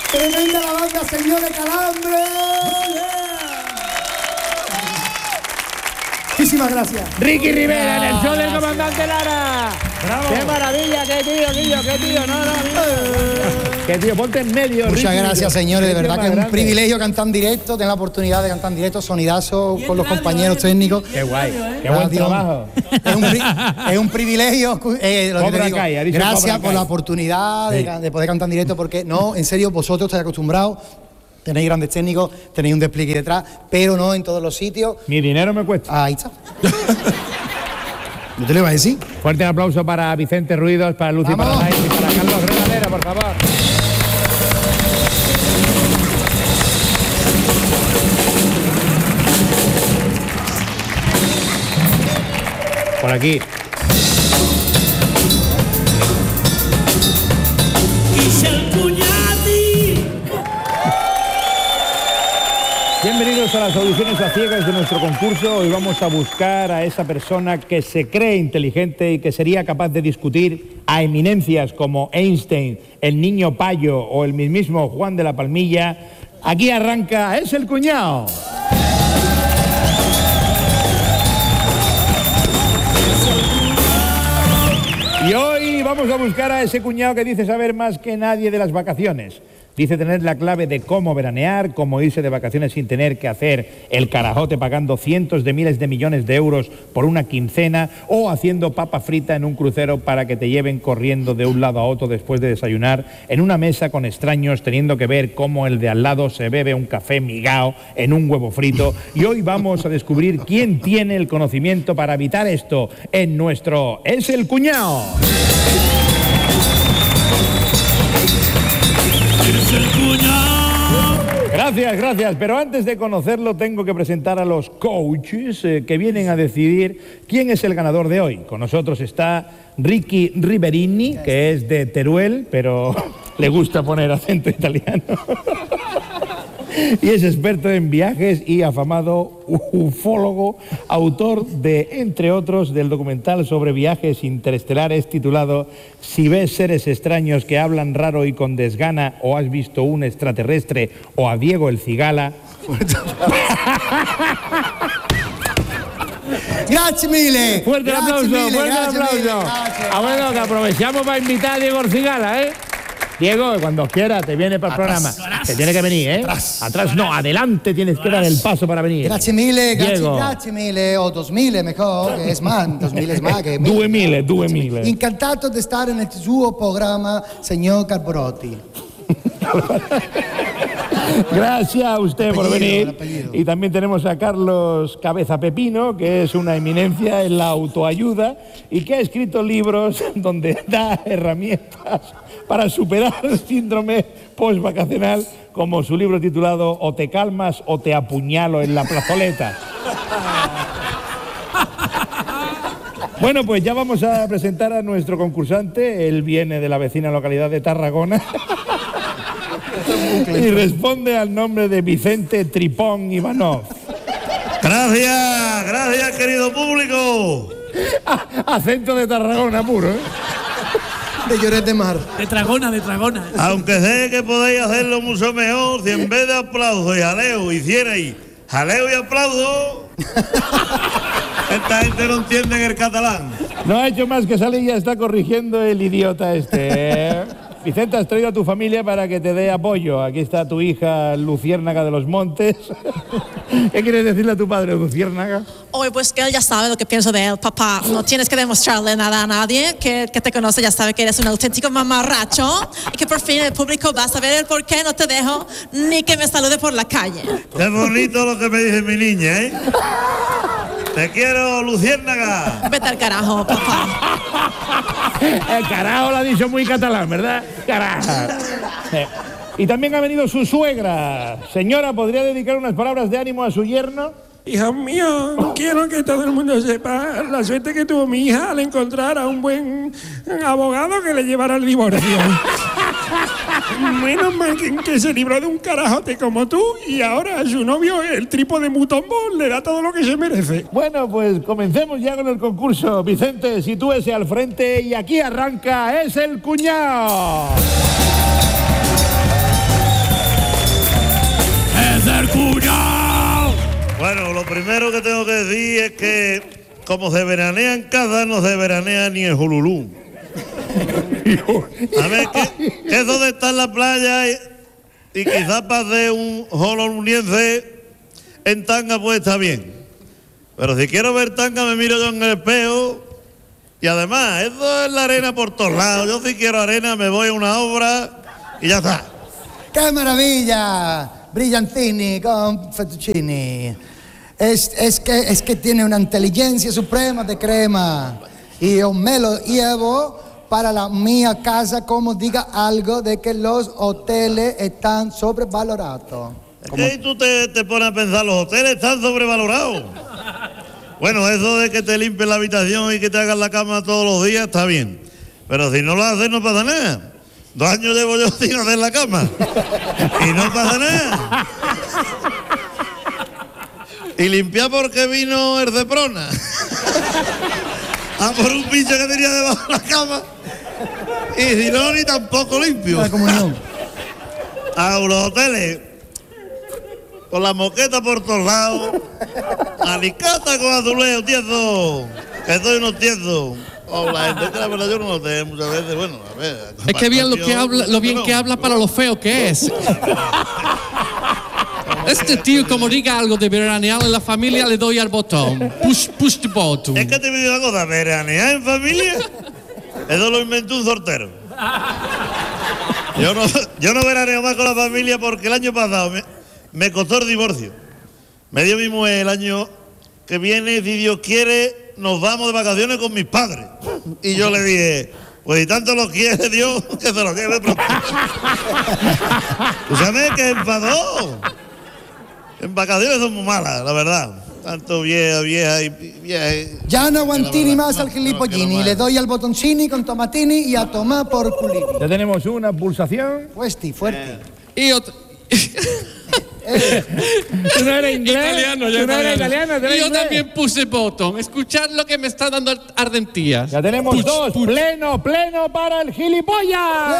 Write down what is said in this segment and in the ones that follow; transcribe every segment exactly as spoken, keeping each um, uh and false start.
Tremenda la banda, señores Calambre. Muchísimas gracias. Ricky Rivera en el show del comandante Lara. Bravo. ¡Qué maravilla! ¡Qué tío, tío, qué tío! No, no, no. ¡Qué tío! Ponte en medio, Muchas Ricky. gracias, señores. De verdad que es un grande. privilegio cantar en directo, tener la oportunidad de cantar en directo, sonidazo con los compañeros técnicos. ¡Qué guay! ¡Qué buen Gracias. trabajo! Es un, pri- es un privilegio. eh, lo que te Cobra digo. Kai, ha dicho Gracias Cobra por Kai. la oportunidad de, de poder cantar en directo, porque no, en serio, vosotros estáis acostumbrados. Tenéis grandes técnicos, tenéis un despliegue detrás, pero no en todos los sitios. Mi dinero me cuesta. Ahí está. ¿No te lo iba a decir? Fuerte aplauso para Vicente Ruidos, para Lucy ¡Vamos! Paradise y para Carlos Regalera, por favor. Por aquí. Bienvenidos a las audiciones a ciegas de nuestro concurso. Hoy vamos a buscar a esa persona que se cree inteligente y que sería capaz de discutir a eminencias como Einstein, el niño Payo o el mismísimo Juan de la Palmilla. Aquí arranca Es el Cuñado. Y hoy vamos a buscar a ese cuñado que dice saber más que nadie de las vacaciones. Dice tener la clave de cómo veranear, cómo irse de vacaciones sin tener que hacer el carajote pagando cientos de miles de millones de euros por una quincena o haciendo papa frita en un crucero para que te lleven corriendo de un lado a otro después de desayunar en una mesa con extraños teniendo que ver cómo el de al lado se bebe un café migao en un huevo frito. Y hoy vamos a descubrir quién tiene el conocimiento para evitar esto en nuestro Es el Cuñado. Gracias, gracias. Pero antes de conocerlo tengo que presentar a los coaches eh, que vienen a decidir quién es el ganador de hoy. Con nosotros está Ricky Riverini, que es de Teruel, pero le gusta poner acento italiano. Y es experto en viajes y afamado ufólogo, autor de, entre otros, del documental sobre viajes interestelares titulado Si ves seres extraños que hablan raro y con desgana, o has visto un extraterrestre, o a Diego el Cigala. Gracias mille. Fuerte el Grazie aplauso, mille, fuerte el grazie aplauso. mille, grazie. Ah, bueno, que aprovechamos para invitar a Diego el Cigala, ¿eh? Diego, cuando quiera, te viene para el Atrás. programa. Te tiene que venir, ¿eh? Atrás. Atrás no, adelante tienes que dar el paso para venir. Grazie mille, grazie, Diego. grazie mille, o dos mille mejor, che es más, dos mille es más. Che Due mille, due mille. Incantato di stare nel suo programma, signor Carborotti. Gracias a usted por Apellido, venir. el apellido. Y también tenemos a Carlos Cabeza Pepino, que es una eminencia en la autoayuda y que ha escrito libros donde da herramientas para superar el síndrome postvacacional, como su libro titulado O te calmas o te apuñalo en la plazoleta. Bueno, pues ya vamos a presentar a nuestro concursante. Él viene de la vecina localidad de Tarragona y responde al nombre de Vicente Tripón Ivanov. Gracias, gracias, querido público. Acento de Tarragona puro, ¿eh? De Lloret de Mar. De Tragona, de Tragona. Aunque sé que podéis hacerlo mucho mejor si en vez de aplauso y jaleo hicierais jaleo y aplauso. Esta gente no entiende el catalán. No ha hecho más que salir y ya está corrigiendo el idiota este. ¿eh? Vicente, has traído a tu familia para que te dé apoyo. Aquí está tu hija Luciérnaga de los Montes. ¿Qué quieres decirle a tu padre, Luciérnaga? Oye, pues que él ya sabe lo que pienso de él, papá. No tienes que demostrarle nada a nadie. Que, que te conoce ya sabe que eres un auténtico mamarracho. Y que por fin el público va a saber el por qué no te dejo ni que me salude por la calle. Qué bonito lo que me dice mi niña, ¿eh? Te quiero, Luciérnaga. Vete al carajo, papá. El carajo lo ha dicho muy catalán, ¿verdad? Carajo. Eh, Y también ha venido su suegra. Señora, ¿podría dedicar unas palabras de ánimo a su yerno? Hijo mío, quiero que todo el mundo sepa la suerte que tuvo mi hija al encontrar a un buen abogado que le llevara al divorcio. Menos mal que, que se libró de un carajote como tú y ahora a su novio, el trípode mutombo, le da todo lo que se merece. Bueno, pues comencemos ya con el concurso. Vicente, sitúese al frente y aquí arranca Es el Cuñado. primero que tengo que decir es que como se veranea en casa, no se veranea ni en Hululú. A ver, que, que eso de estar en la playa y, y quizás pase un hololuniense en tanga, pues está bien. Pero si quiero ver tanga, me miro yo en el espejo. Y además, eso es la arena por todos lados. Yo si quiero arena, me voy a una obra y ya está. ¡Qué maravilla! Brillantini con fettuccini. Es, es, que, es que tiene una inteligencia suprema de crema. Y yo me lo llevo para la mía casa como diga algo de que los hoteles están sobrevalorados. Es que ahí tú te, te pones a pensar, los hoteles están sobrevalorados. Bueno, eso de que te limpien la habitación y que te hagan la cama todos los días está bien. Pero si no lo haces no pasa nada. Dos años llevo yo sin hacer la cama. Y no pasa nada. Y limpiar porque vino el Zeprona. A por un pinche que tenía debajo de la cama. Y si no, ni tampoco limpio. La comunión. A los hoteles, con la moqueta por todos lados, alicata con azuleo, tieso, que soy unos tiesos. O la gente que la verdad yo no lo tengo muchas veces, bueno, a ver. Es que bien lo que habla, lo bien que habla para lo feo que es. Este tío, como diga algo de veranear en la familia, le doy al botón. Push, push the button. Es que te digo una cosa, veranear en familia, eso lo inventó un sortero. Yo no, yo no veraneo más con la familia porque el año pasado me, me costó el divorcio. Me dio mi mujer el año que viene, si Dios quiere, nos vamos de vacaciones con mis padres. Y yo le dije, pues si tanto lo quiere Dios, que se lo lleve pronto. ¿Tú sabes que enfadó? En vacaciones son muy malas, la verdad. Tanto vieja, vieja y vieja. Y... Ya no aguanté ni más al gilipollini. No, le doy al botoncini con tomatini y a tomar por culini. Ya tenemos una pulsación. Fuerte, fuerte. Eh. Y otro... ¿Tú no eres inglés? Italiano, ¿Tú no eres italiano? Y yo inglés? también puse botón. Escuchad lo que me está dando ardentías. Ya tenemos puch, dos. Puch. Pleno, pleno para el gilipollas.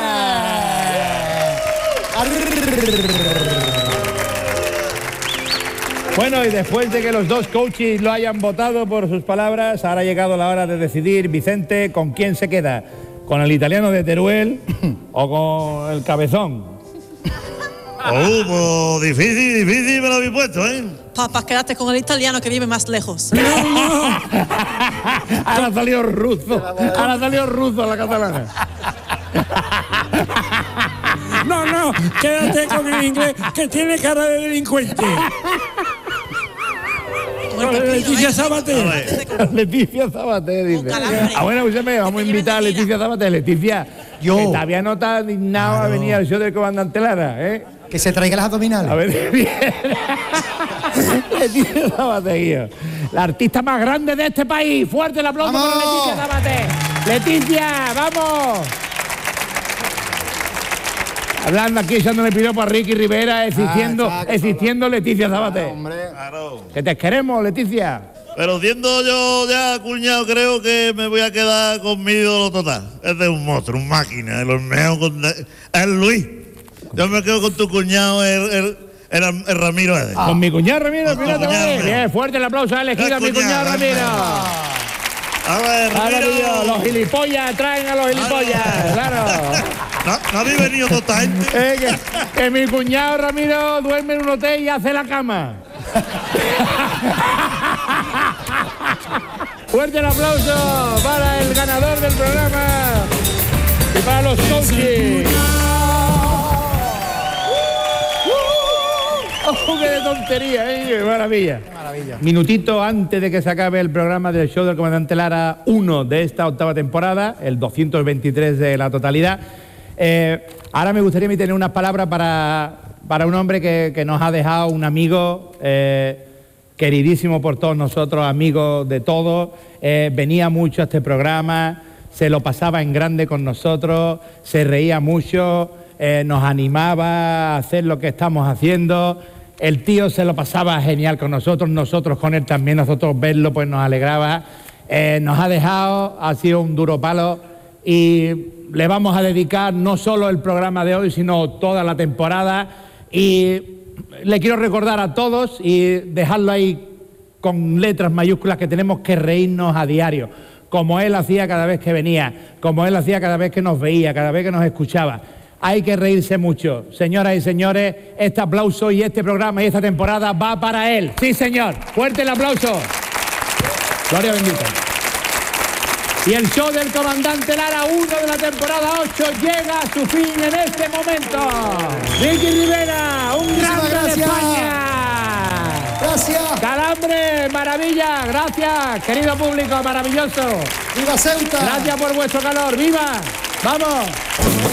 Bueno, y después de que los dos coaches lo hayan votado por sus palabras, ahora ha llegado la hora de decidir, Vicente, con quién se queda. ¿Con el italiano de Teruel o con el cabezón? Oh, pues difícil, difícil me lo habéis puesto, ¿eh? Papá, quédate con el italiano que vive más lejos. Ahora salió ruso. Ahora salió ruso la catalana. No, no, quédate con el inglés que tiene cara de delincuente. Leticia Sabater. Leticia Sabater, dice. Ah, bueno, escúchame, vamos a invitar a Leticia Sabater. Leticia, yo. Que todavía no está dignado claro. a venir al show del comandante Lara, ¿eh? Que se traiga las abdominales. A ver, bien. Leticia Sabater, la artista más grande de este país. Fuerte el aplauso para Leticia Sabater. Leticia, vamos. Hablando aquí, echándole piropo a Ricky Rivera, existiendo, ah, existiendo Leticia Sabater. Claro. Que te queremos, Leticia. Pero siendo yo ya cuñado, creo que me voy a quedar con mi ídolo total. Es de un monstruo, un máquina, el hormeo con... Es Luis. Yo me quedo con tu cuñado, el, el, el, el Ramiro ese. Ah. Con mi cuñado Ramiro, mira también. Bien, fuerte el aplauso a elegir a mi cuñado Ramiro. A ver, Ramiro. Los gilipollas traen a los gilipollas, claro. No, no habéis venido toda gente. Eh, que, que mi cuñado Ramiro duerme en un hotel y hace la cama. Fuerte el aplauso para el ganador del programa y para los coaches. ¡Oh, qué de tontería, eh! ¡Qué maravilla! ¡Qué maravilla! Minutito antes de que se acabe el programa del show del comandante Lara uno de esta octava temporada, el doscientos veintitrés de la totalidad. Eh, ahora me gustaría tener unas palabras para, para un hombre que, que nos ha dejado, un amigo eh, queridísimo por todos nosotros, amigo de todos. Eh, venía mucho a este programa, se lo pasaba en grande con nosotros, se reía mucho, eh, nos animaba a hacer lo que estamos haciendo. El tío se lo pasaba genial con nosotros, nosotros con él también, nosotros verlo pues nos alegraba. Eh, nos ha dejado, ha sido un duro palo y le vamos a dedicar no solo el programa de hoy, sino toda la temporada. Y le quiero recordar a todos y dejarlo ahí con letras mayúsculas que tenemos que reírnos a diario, como él hacía cada vez que venía, como él hacía cada vez que nos veía, cada vez que nos escuchaba. Hay que reírse mucho. Señoras y señores, este aplauso y este programa y esta temporada va para él. Sí, señor. Fuerte el aplauso. Gloria bendita. Y el show del Comandante Lara uno de la temporada ocho llega a su fin en este momento. Ricky Rivera, un grande de España. Gracias. Calambre, maravilla, gracias. Querido público, maravilloso. ¡Viva Ceuta! Gracias por vuestro calor. ¡Viva! ¡Vamos!